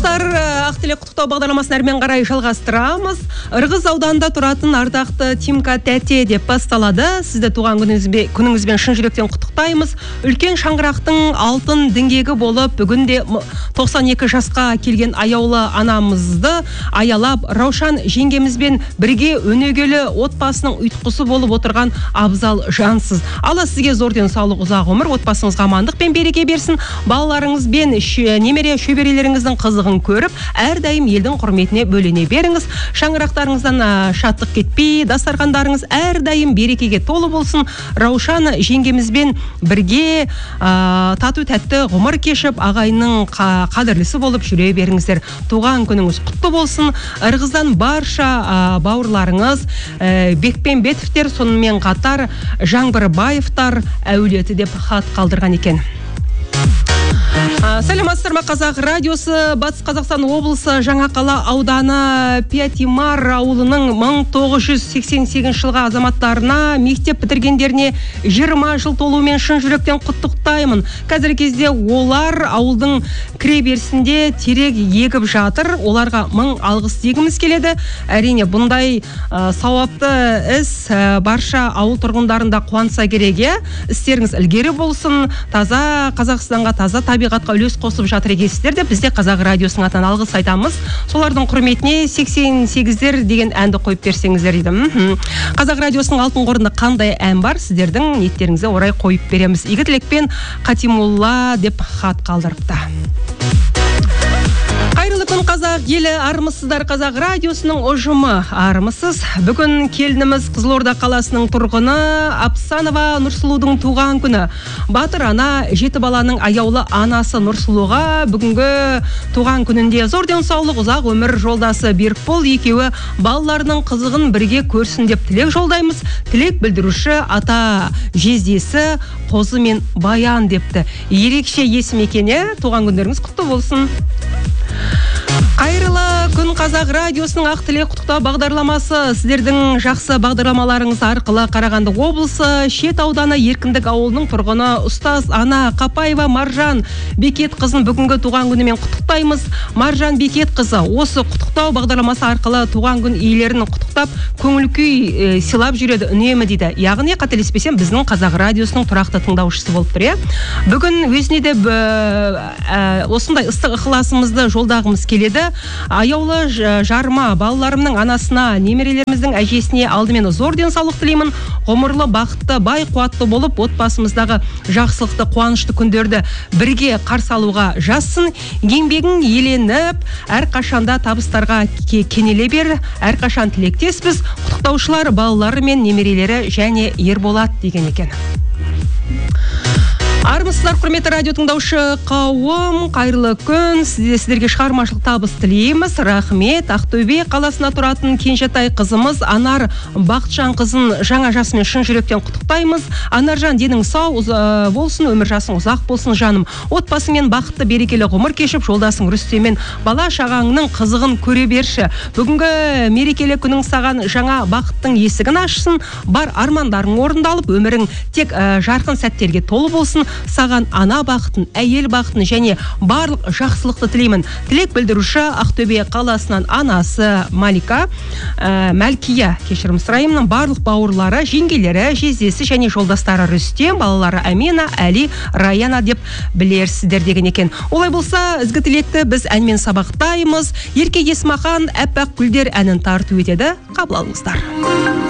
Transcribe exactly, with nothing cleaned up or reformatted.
Достар, Ақтілек құттықтау бағдарламасын әрмен қарай жалғастырамыз. Ырғыз ауданында тұратын ардақты Тимка тәте деп басталады. Сізді туған күніңізбен шын жүректен құттықтаймыз. Үлкен шаңырақтың алтын діңгегі болып, бүгінде тоқсан екі жасқа келген аяулы анамызды аялап, Раушан жеңгемізбен бірге өнегелі отбасының ұйытқысы болып отырған абзал жансыз. Алла сізге зор денсаулық, ұзақ өмір, отбасыңызға амандық пен береке берсін. Балаларыңызбен немере шөберелеріңіздің қызығын көріп, әрдайым елдің құрметіне бөлене беріңіз. Шаңырақтарыңыздан шаттық кетпей, дастархандарыңыз әрдайым берекеге толы болсын. Раушан жеңгемізбен бірге ә, тату тәтті ғұмыр кешіп, ағайынның қадірлісі болып жүре беріңіздер. Туған күніңіз құтты болсын. Ырғыздан барша ә, бауырларыңыз, ә, Бекпен Бетовтер, сонымен қатар Жаңбырбаевтар әулеті деп хат қалдырған екен. Сәлематсыздар ма, Қазақ радиосы. Батыс Қазақстан облысы Жаңақала ауданы Пятимар ауылының мың тоғыз жүз сексен сегізінші жылғы азаматтарына, мектеп бітіргендеріне жиырма жыл толуымен шын жүректен құттықтаймын. Қазіргі кезде олар ауылдың кіреберісінде терек егіп жатыр. Оларға мың алғыс дегіміз келеді. Әрине, бұндай ә, сауапты іс ә, барша ауыл тұрғындарында қуанса керек. Істеріңіз ілгері болсын. Таза Қазақстанға, таза табиғатқа үлес қосып жатыр екенсіздер деп бізде Қазақ радиосының атынан алғыс айтамыз. Солардың құрметіне сексен сегіздер деген әнді қойып берсеңіздер дейді. Қазақ радиосының алтын қорында қандай ән бар, сіздердің ниеттеріңізге орай қойып береміз. Игі тілекпен Қатимулла деп хат қалдырыпты. Қайырлы күн, қазақ елі, армысыздар. Қазақ радиосының ұжымы армысыз. Бүгін келініміз Қызылорда қаласының тұрғыны Апсанова Нұрсұлудың туған күні. Батыр ана, жеті баланың аяулы анасы Нұрсұлуға бүгінгі туған күнінде зор денсаулық, ұзақ өмір жолдасы Берікбол екеуі балаларының қызығын бірге көрсін деп тілек жолдаймыз. Тілек білдіруші ата жездесі Қозы мен Баян депті. Ерекше есім екені, туған күндеріңіз құтты болсын. Қайырлы күн, Қазақ радиосының Ақтілек құттықтау бағдарламасы. Сіздердің жақсы бағдарламаларыңыз арқылы Қарағанды облысы Шет ауданы Еркіндік ауылының тұрғыны ұстаз ана Қапаева Маржан Бекет қызын бүгінгі туған күнімен құттықтаймыз. Маржан Бекет қызы осы құттықтау бағдарламасы арқылы туған күн иелерін құттықтап, көңіл күй сыйлап жүреді үнемі дейді. Яғни қателеспесем, біздің Қазақ радиосының тұрақты тыңдаушысы болып тұр. Бүгін өзіне де осындай ыстық ықыласымызды жолдағымыз келеді. Аяулы жарма балаларымның анасына, немерелеріміздің әжесіне алдымен зор денсаулық тілеймін. Ғұмырлы, бақытты, бай қуатты болып, отбасымыздағы жақсылықты, қуанышты күндерді бірге қарсы алуға жазсын. Еңбегің еленіп, әрқашанда табыстарға кенеле бер. Әрқашан тілектеспіз. Құттықтаушылар балалары мен немерелері және Ерболат деген екен. Армысыздар, құрметті радио тыңдаушы қауым, қайырлы күн. Сіздерге шығармашылық табыс тілейміз. Рахмет. Ақтөбе қаласына тұратын кенжетай қызымыз Анар Бақытжан қызын жаңа жасымен шын жүректен құттықтаймыз. Анаржан, денің сау болсын, өмір жасың ұзақ болсын жаным. Отбасымен бақытты берекелі ғұмыр кешіп, жолдасың Рүстемен бала шағаңның қызығын көре берші. Бүгінгі мерекелі күнің саған жаңа бақыттың есігін ашсын. Бар армандарың орындалып, өмірің тек жарқын сәттерге толы болсын. Саған ана бақытын, әйел бақытын және барлық жақсылықты тілеймін. Тілек білдіруші Ақтөбе қаласынан анасы Малика, ә, Мәлкия, кешірім сұраймын, барлық бауырлары, жеңгелері, жездесі және жолдастары Рүстем, балалары Әмина, Әли, Раяна деп білерсіздер деген екен. Олай болса, ізгі тілекті біз әнмен сабақтаймыз. Ерке Есмахан әппақ гүлдер әнін тарту етеді. Қабыл алыңыздар.